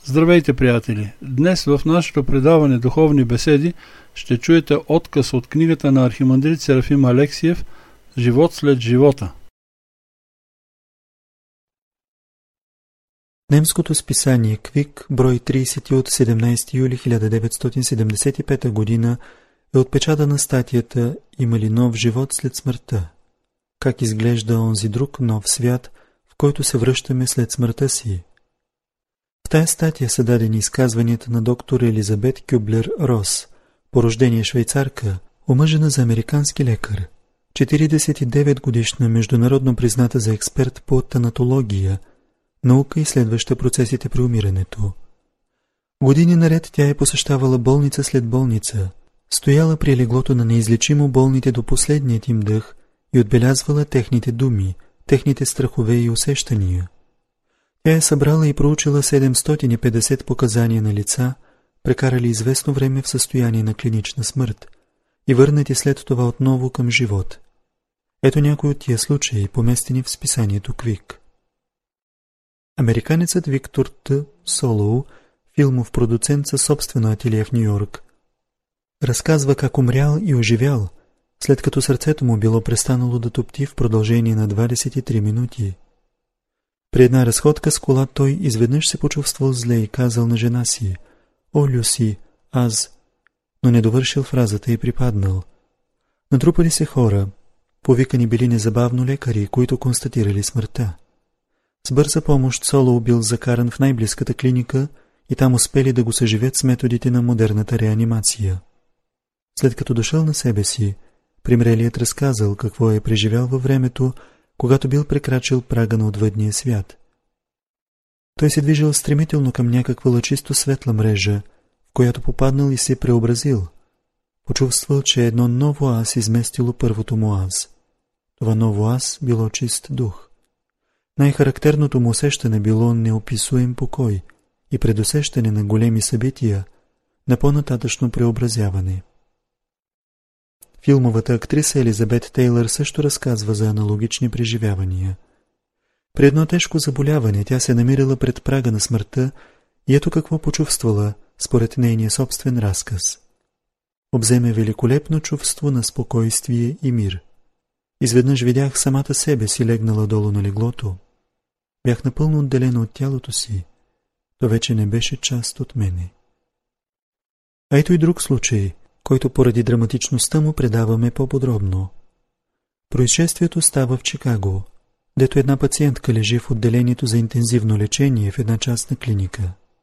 Здравейте, приятели! Днес в нашето предаване Духовни беседи ще чуете откъс от книгата на архимандрит Серафим Алексиев «Живот след живота». Немското списание Квик, брой 30 от 17 юли 1975 година е отпечатана статията «Има ли нов живот след смъртта? Как изглежда онзи друг нов свят, в който се връщаме след смъртта си?» В тая статия са дадени изказванията на доктор Елизабет Кюблер-Рос, по рождение швейцарка, омъжена за американски лекар, 49 годишна, международно призната за експерт по танатология, наука, изследваща процесите при умирането. Години наред тя е посещавала болница след болница, стояла при леглото на неизлечимо болните до последният им дъх и отбелязвала техните думи, техните страхове и усещания. Тя е събрала и проучила 750 показания на лица, прекарали известно време в състояние на клинична смърт и върнати след това отново към живот. Ето някои от тия случаи, поместени в списанието Квик. Американецът Виктор Т. Солоу, филмов продуцент със собствено ателие в Нью-Йорк, разказва как умрял и оживял, след като сърцето му било престанало да тупти в продължение на 23 минути. При една разходка с кола той изведнъж се почувствал зле и казал на жена си: «О, Люси, аз...» но не довършил фразата и припаднал. Натрупали се хора, повикани били незабавно лекари, които констатирали смъртта. С бърза помощ Солоу бил закаран в най-близката клиника и там успели да го съживят с методите на модерната реанимация. След като дошъл на себе си, примрелият разказал какво е преживял във времето, когато бил прекрачил прага на отвъдния свят. Той се движил стремително към някаква лъчисто светла мрежа, в която попаднал и се преобразил. Почувствал, че едно ново аз изместило първото му аз. Това ново аз било чист дух. Най-характерното му усещане било неописуем покой и предусещане на големи събития, на по-нататъчно преобразяване. Филмовата актриса Елизабет Тейлър също разказва за аналогични преживявания. При едно тежко заболяване тя се намирала пред прага на смъртта и ето какво почувствала според нейния собствен разказ. Обземе великолепно чувство на спокойствие и мир. Изведнъж видях самата себе си легнала долу на леглото. Бях напълно отделена от тялото си. То вече не беше част от мене. А ето и друг случай, който поради драматичността му предаваме по-подробно. Произшествието става в Чикаго, дето една пациентка лежи в отделението за интензивно лечение в една частна клиника.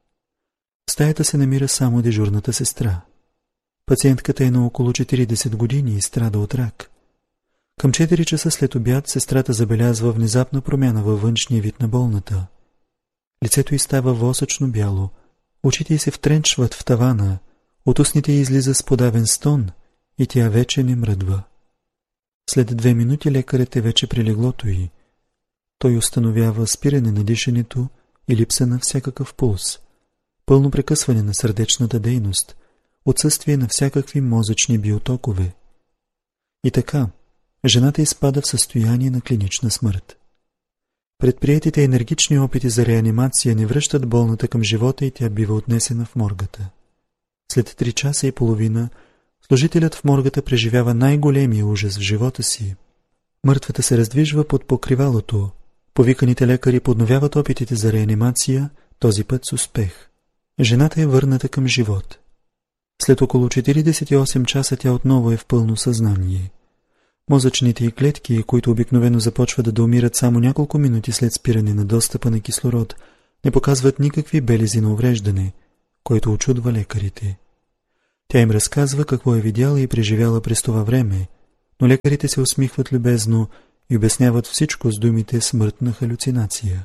В стаята се намира само дежурната сестра. Пациентката е на около 40 години и страда от рак. Към 4 часа след обяд сестрата забелязва внезапна промяна във външния вид на болната. Лицето й става восъчно бяло, очите й се втренчват в тавана, от устните й излиза с подавен стон и тя вече не мръдва. След 2 минути лекарят е вече при леглото й. Той установява спиране на дишането и липса на всякакъв пулс, пълно прекъсване на сърдечната дейност, отсъствие на всякакви мозъчни биотокове. И така, жената изпада в състояние на клинична смърт. Предприетите енергични опити за реанимация не връщат болната към живота и тя бива отнесена в моргата. След 3 часа и половина служителят в моргата преживява най-големия ужас в живота си. Мъртвата се раздвижва под покривалото. Повиканите лекари подновяват опитите за реанимация, този път с успех. Жената е върната към живот. След около 48 часа тя отново е в пълно съзнание. Мозъчните й клетки, които обикновено започват да умират само няколко минути след спиране на достъпа на кислород, не показват никакви белези на увреждане, който очудва лекарите. Тя им разказва какво е видяла и преживяла през това време, но лекарите се усмихват любезно и обясняват всичко с думите смъртна халюцинация.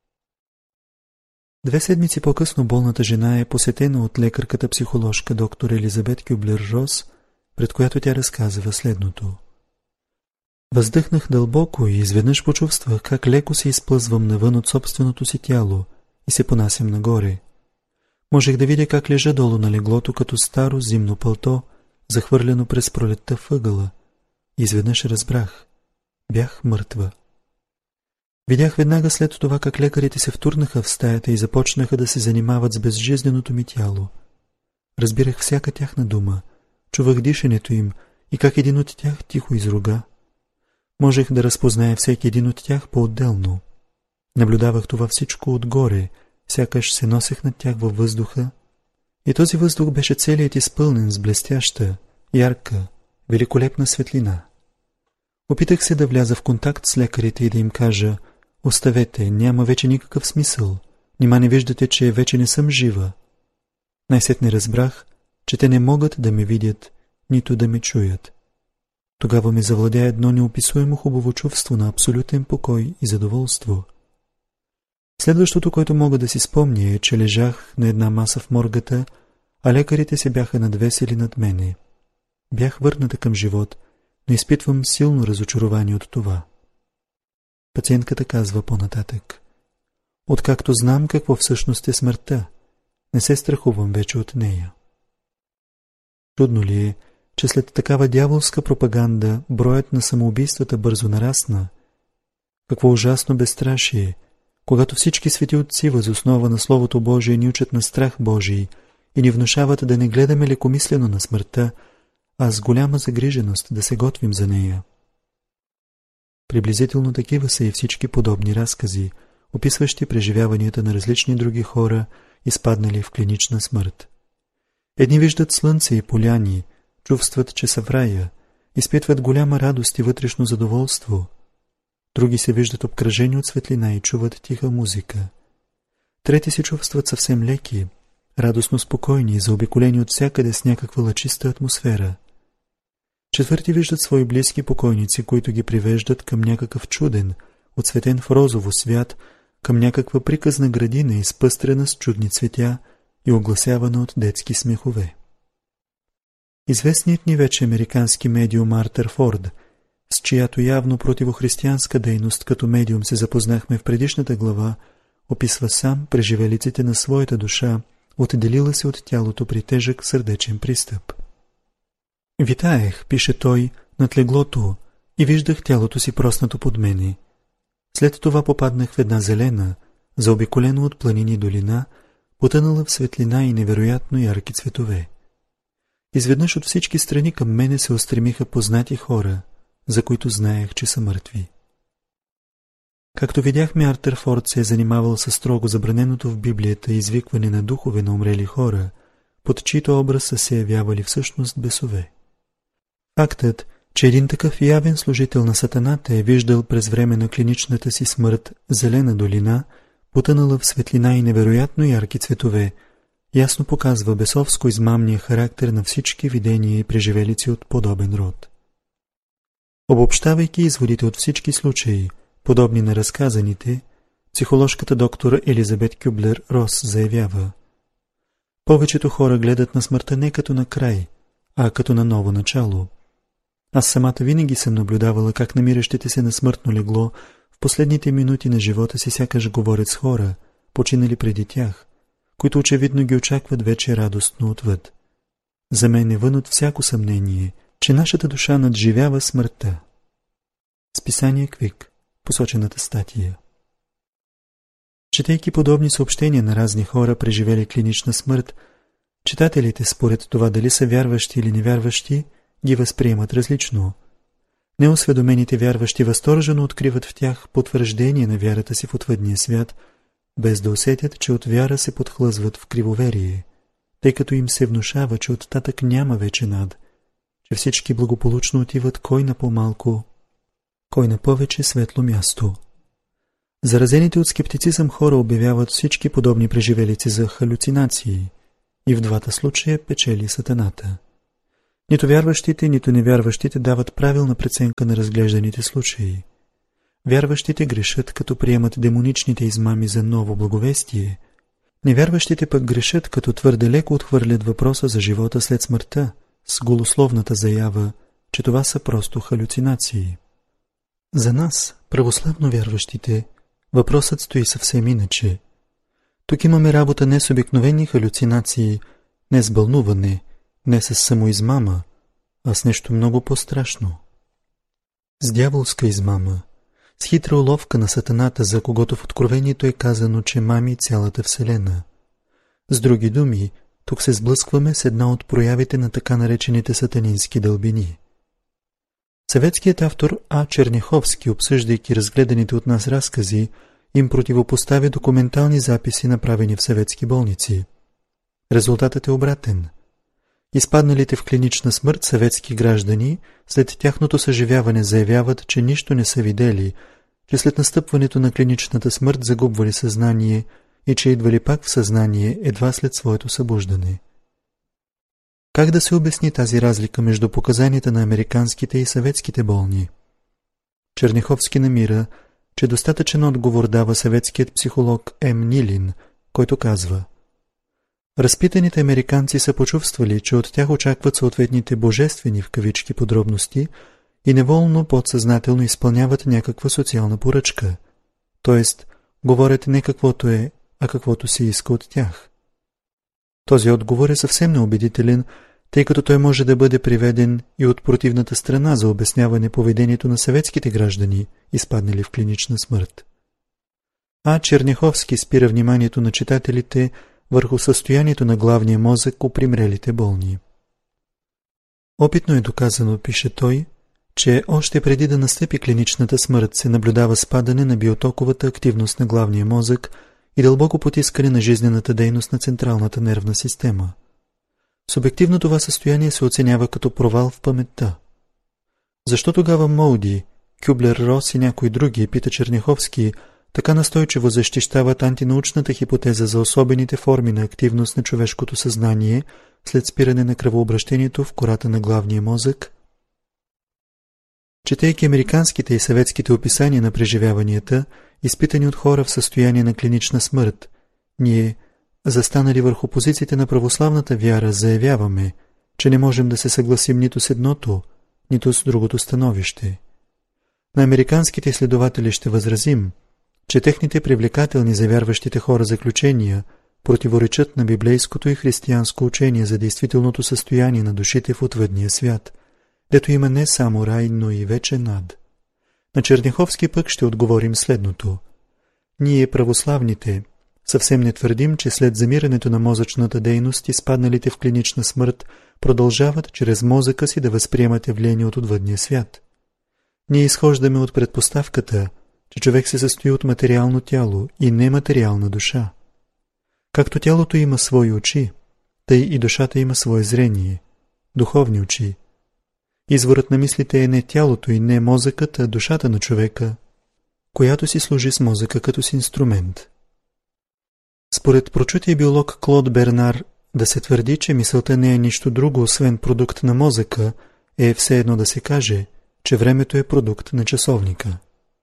2 седмици по-късно болната жена е посетена от лекарката-психоложка доктор Елизабет Кюблер-Рос, пред която тя разказва следното. Въздъхнах дълбоко и изведнъж почувствах как леко се изплъзвам навън от собственото си тяло и се понасям нагоре. Можех да видя как лежа долу на леглото като старо зимно пълто, захвърлено през пролетта въгъла. Изведнъж разбрах. Бях мъртва. Видях веднага след това как лекарите се втурнаха в стаята и започнаха да се занимават с безжизненото ми тяло. Разбирах всяка тяхна дума, чувах дишането им и как един от тях тихо изруга. Можех да разпозная всеки един от тях по-отделно. Наблюдавах това всичко отгоре, сякаш се носех над тях във въздуха, и този въздух беше целият изпълнен с блестяща, ярка, великолепна светлина. Опитах се да вляза в контакт с лекарите и да им кажа: оставете, няма вече никакъв смисъл, нима не виждате, че вече не съм жива. Най-сетне разбрах, че те не могат да ме видят, нито да ме чуят. Тогава ме завладя едно неописуемо хубаво чувство на абсолютен покой и задоволство. Следващото, което мога да си спомня, е, че лежах на една маса в моргата, а лекарите се бяха надвесили над мене. Бях върната към живот, но изпитвам силно разочарование от това. Пациентката казва по-нататък: откакто знам какво всъщност е смъртта, не се страхувам вече от нея. Чудно ли е, че след такава дяволска пропаганда броят на самоубийствата бързо нарасна? Какво ужасно безстрашие, когато всички свети отци въз основа на Словото Божие ни учат на страх Божий и ни внушават да не гледаме лекомислено на смъртта, а с голяма загриженост да се готвим за нея. Приблизително такива са и всички подобни разкази, описващи преживяванията на различни други хора, изпаднали в клинична смърт. Едни виждат слънце и поляни, чувстват, че са в рая, изпитват голяма радост и вътрешно задоволство. Други се виждат обкръжени от светлина и чуват тиха музика. Трети се чувстват съвсем леки, радостно спокойни и заобиколени от всякъде с някаква лъчиста атмосфера. Четвърти виждат свои близки покойници, които ги привеждат към някакъв чуден, отцветен в розово свят, към някаква приказна градина, изпъстрена с чудни цветя и огласявана от детски смехове. Известният ни вече американски медиум Артър Форд, с чиято явно противохристиянска дейност като медиум се запознахме в предишната глава, описва сам преживелиците на своята душа, отделила се от тялото при тежък сърдечен пристъп. Витаех, пише той, над леглото и виждах тялото си проснато под мене. След това попаднах в една зелена, заобиколена от планини долина, потънала в светлина и невероятно ярки цветове. Изведнъж от всички страни към мене се устремиха познати хора, за които знаех, че са мъртви. Както видяхме, Артър Форд се е занимавал със строго забраненото в Библията извикване на духове на умрели хора, под чийто образ са се явявали всъщност бесове. Фактът, че един такъв явен служител на сатаната е виждал през време на клиничната си смърт зелена долина, потънала в светлина и невероятно ярки цветове, ясно показва бесовско измамния характер на всички видения и преживелици от подобен род. Обобщавайки изводите от всички случаи, подобни на разказаните, психоложката доктор Елизабет Кюблер-Рос заявява: повечето хора гледат на смъртта не като на край, а като на ново начало. Аз самата винаги съм наблюдавала как намиращите се на смъртно легло в последните минути на живота си сякаш говорят с хора, починали преди тях, които очевидно ги очакват вече радостно отвъд. За мен е вън от всяко съмнение, че нашата душа надживява смъртта. Списание Квик, посочената статия. Четейки подобни съобщения на разни хора, преживели клинична смърт, читателите, според това дали са вярващи или невярващи, ги възприемат различно. Неосведомените вярващи възторжено откриват в тях потвърждение на вярата си в отвъдния свят, без да усетят, че от вяра се подхлъзват в кривоверие, тъй като им се внушава, че оттатък няма вече над, че всички благополучно отиват кой на по-малко, кой на повече светло място. Заразените от скептицизъм хора обявяват всички подобни преживелици за халюцинации и в двата случая печели сатаната. Нито вярващите, нито невярващите дават правилна преценка на разглежданите случаи. Вярващите грешат, като приемат демоничните измами за ново благовестие. Невярващите пък грешат, като твърде леко отхвърлят въпроса за живота след смъртта, с голословната заява, че това са просто халюцинации. За нас, православно вярващите, въпросът стои съвсем иначе. Тук имаме работа не с обикновени халюцинации, не с бълнуване, не с самоизмама, а с нещо много по-страшно. С дяволска измама, с хитра уловка на сатаната, за когото в Откровението е казано, че мами цялата вселена. С други думи, тук се сблъскваме с една от проявите на така наречените сатанински дълбини. Съветският автор А. Черняховски, обсъждайки разгледаните от нас разкази, им противопоставя документални записи, направени в съветски болници. Резултатът е обратен. Изпадналите в клинична смърт съветски граждани след тяхното съживяване заявяват, че нищо не са видели, че след настъпването на клиничната смърт загубвали съзнание и че идвали пак в съзнание едва след своето събуждане. Как да се обясни тази разлика между показанията на американските и съветските болни? Черняховски намира, че достатъчен отговор дава съветският психолог М. Нилин, който казва: разпитаните американци са почувствали, че от тях очакват съответните божествени в кавички подробности и неволно подсъзнателно изпълняват някаква социална поръчка, т.е. говорят не каквото е, а каквото се иска от тях. Този отговор е съвсем неубедителен, тъй като той може да бъде приведен и от противната страна за обясняване поведението на съветските граждани, изпаднали в клинична смърт. А. Черняховски спира вниманието на читателите върху състоянието на главния мозък у примрелите болни. Опитно е доказано, пише той, че още преди да настъпи клиничната смърт се наблюдава спадане на биотоковата активност на главния мозък и дълбоко потискане на жизнената дейност на централната нервна система. Субективно това състояние се оценява като провал в паметта. Защо тогава Моуди, Кюблер-Рос и някои други, пита Черняховски, така настойчиво защищават антинаучната хипотеза за особените форми на активност на човешкото съзнание след спиране на кръвообращението в кората на главния мозък? Четейки американските и съветските описания на преживяванията, изпитани от хора в състояние на клинична смърт, ние, застанали върху позициите на православната вяра, заявяваме, че не можем да се съгласим нито с едното, нито с другото становище. На американските изследователи ще възразим, че техните привлекателни за вярващите хора заключения противоречат на библейското и християнско учение за действителното състояние на душите в отвъдния свят, дето има не само рай, но и вечен ад. На Черняховски пък ще отговорим следното. Ние, православните, съвсем не твърдим, че след замирането на мозъчната дейност изпадналите в клинична смърт продължават чрез мозъка си да възприемат явления от отвъдния свят. Ние изхождаме от предпоставката, че човек се състои от материално тяло и нематериална душа. Както тялото има свои очи, тъй и душата има свое зрение, духовни очи. Изворът на мислите е не тялото и не мозъкът, а душата на човека, която си служи с мозъка като с инструмент. Според прочутия биолог Клод Бернар, да се твърди, че мисълта не е нищо друго, освен продукт на мозъка, е все едно да се каже, че времето е продукт на часовника.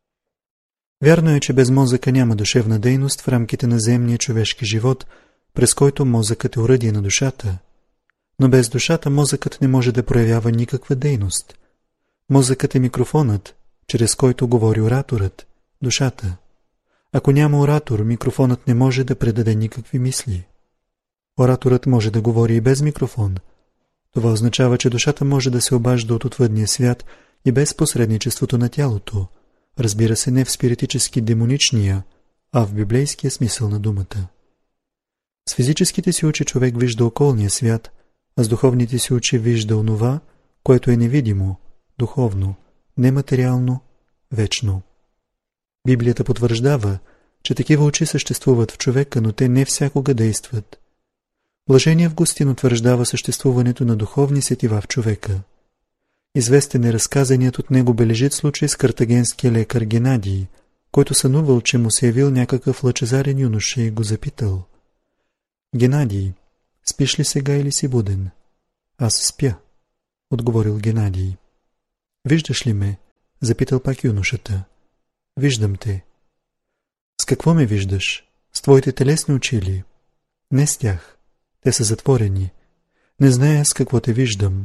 Вярно е, че без мозъка няма душевна дейност в рамките на земния човешки живот, през който мозъкът е оръдие на душата. Но без душата мозъкът не може да проявява никаква дейност. Мозъкът е микрофонът, чрез който говори ораторът, душата. Ако няма оратор, микрофонът не може да предаде никакви мисли. Ораторът може да говори и без микрофон. Това означава, че душата може да се обажда от отвъдния свят и без посредничеството на тялото. Разбира се, не в спиритически демоничния, а в библейския смисъл на думата. С физическите си очи човек вижда околния свят, а с духовните си очи вижда онова, което е невидимо, духовно, нематериално, вечно. Библията потвърждава, че такива очи съществуват в човека, но те не всякога действат. Блажения Августин утвърждава съществуването на духовни сетива в човека. Известен е разказаният от него бележит случай с картагенския лекар Генадий, който сънувал, че му се явил някакъв лъчезарен юноша и го запитал: Генадий, спиш ли сега или си буден? Аз спя, отговорил Генадий. Виждаш ли ме? Запитал пак юношата. Виждам те. С какво ме виждаш? С твоите телесни очи ли? Не с тях. Те са затворени. Не зная с какво те виждам.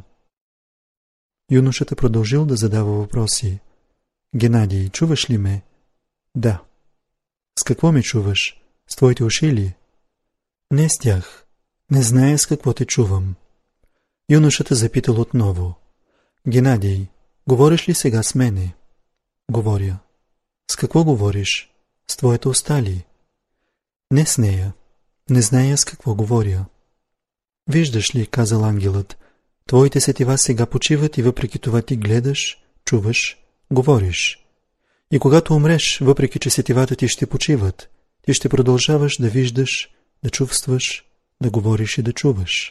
Юношата продължил да задава въпроси. Генадий, чуваш ли ме? Да. С какво ме чуваш? С твоите уши ли? Не с тях. Не зная с какво те чувам. Юношата запитал отново. Генадий, говориш ли сега с мене? Говоря. С какво говориш? С твоята уста ли? Не с нея. Не зная с какво говоря. Виждаш ли, казал ангелът, твоите сетива сега почиват и въпреки това ти гледаш, чуваш, говориш. И когато умреш, въпреки че сетивата ти ще почиват, ти ще продължаваш да виждаш, да чувстваш, да говориш и да чуваш.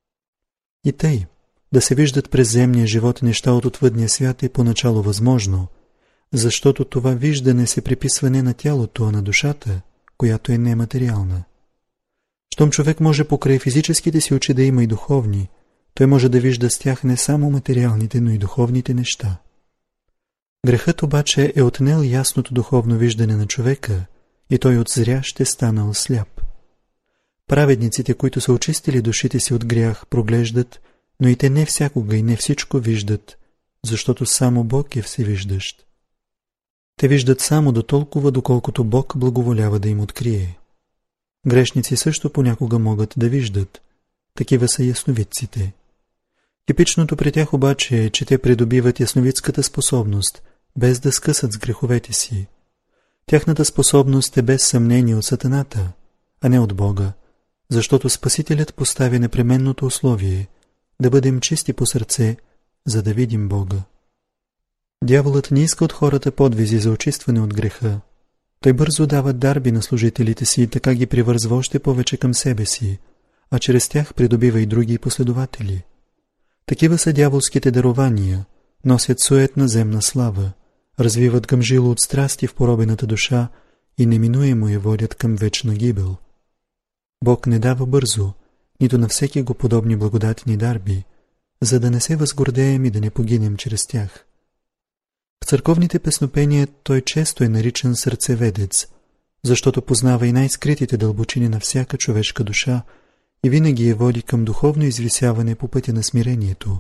И тъй, да се виждат през земния живот неща от отвъдния свят е поначало възможно, защото това виждане се приписва не на тялото, а на душата, която е нематериална. Щом човек може покрай физическите си очи да има и духовни, той може да вижда с тях не само материалните, но и духовните неща. Грехът обаче е отнел ясното духовно виждане на човека и той от зрящ е станал сляп. Праведниците, които са очистили душите си от грях, проглеждат, но и те не всякога и не всичко виждат, защото само Бог е всевиждащ. Те виждат само до толкова, доколкото Бог благоволява да им открие. Грешници също понякога могат да виждат. Такива са ясновидците. Типичното при тях обаче е, че те придобиват ясновидската способност, без да скъсат с греховете си. Тяхната способност е без съмнение от сатаната, а не от Бога, защото Спасителят поставя непременното условие да бъдем чисти по сърце, за да видим Бога. Дяволът не иска от хората подвизи за очистване от греха. Той бързо дава дарби на служителите си и така ги привързва още повече към себе си, а чрез тях придобива и други последователи. Такива са дяволските дарования, носят суетна земна слава, развиват гъмжило от страсти в поробената душа и неминуемо я водят към вечна гибел. Бог не дава бързо, нито на всеки го подобни благодатни дарби, за да не се възгордеем и да не погинем чрез тях. В църковните песнопения той често е наричан сърцеведец, защото познава и най-скритите дълбочини на всяка човешка душа и винаги я води към духовно извисяване по пътя на смирението.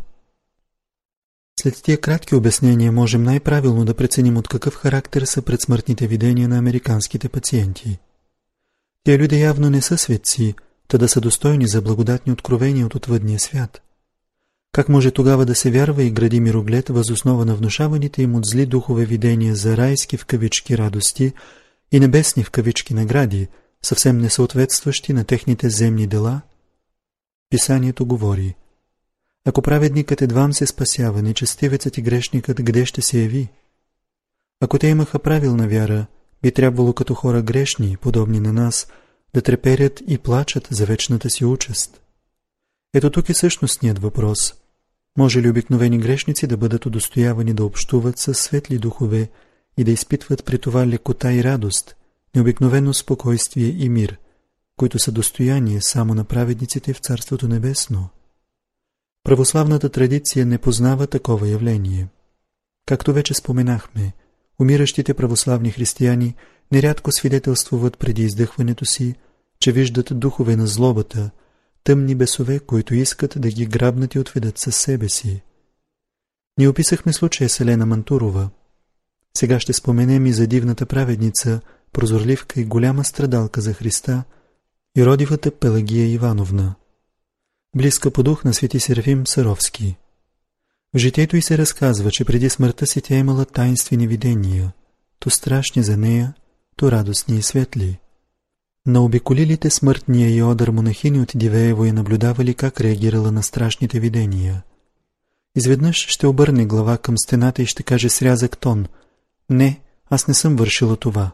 След тия кратки обяснения можем най-правилно да преценим от какъв характер са предсмъртните видения на американските пациенти. Тия люди явно не са светци, та да са достойни за благодатни откровения от отвъдния свят. Как може тогава да се вярва и гради мироглед въз основа на внушаваните им от зли духове видения за райски в кавички радости и небесни в кавички награди, съвсем несъответстващи на техните земни дела? Писанието говори: ако праведникът едвам се спасява, нечестивецът и грешникът къде ще се яви? Ако те имаха правилна вяра, би трябвало като хора грешни, подобни на нас, да треперят и плачат за вечната си участ. Ето тук е същностният въпрос. Може ли обикновени грешници да бъдат удостоявани да общуват с светли духове и да изпитват при това лекота и радост, необикновено спокойствие и мир, които са достояние само на праведниците в Царството Небесно? Православната традиция не познава такова явление. Както вече споменахме, умиращите православни християни нерядко свидетелствуват преди издъхването си, че виждат духове на злобата, тъмни бесове, които искат да ги грабнат и отведат със себе си. Ние описахме случая с Елена Мантурова. Сега ще споменем и за дивната праведница, прозорливка и голяма страдалка за Христа, Иродивата Пелагия Ивановна, близка по дух на свети Серафим Саровски. В житието й се разказва, че преди смъртта си тя имала таинствени видения, то страшни за нея, то радостни и светли. На обиколилите смъртния и одър монахини от Дивеево я наблюдавали как реагирала на страшните видения. Изведнъж ще обърне глава към стената и ще каже с рязък тон: «Не, аз не съм вършила това».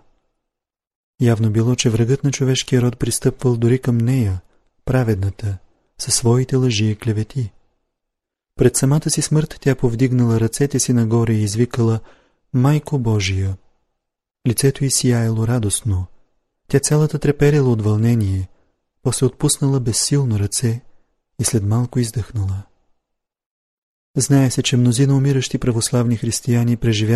Явно било, че врагът на човешкия род пристъпвал дори към нея, праведната, със своите лъжи и клевети. Пред самата си смърт тя повдигнала ръцете си нагоре и извикала: «Майко Божия!». Лицето й сияело радостно. Тя цялата треперела от вълнение, после отпуснала безсилно ръце и след малко издъхнала. Знае се, че мнозина умиращи православни християни преживяват